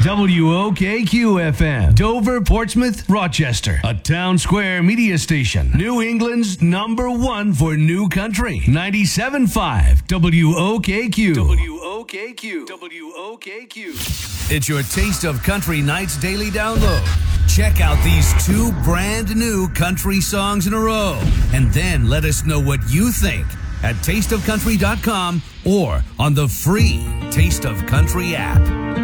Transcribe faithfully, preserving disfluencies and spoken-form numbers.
W O K Q F M, Dover, Portsmouth, Rochester, a town square media station. New England's number one for new country. ninety-seven point five W O K Q. W O K Q. W O K Q. It's your Taste of Country Nights daily download. Check out these two brand new country songs in a row, and then let us know what you think at taste of country dot com or on the free Taste of Country app.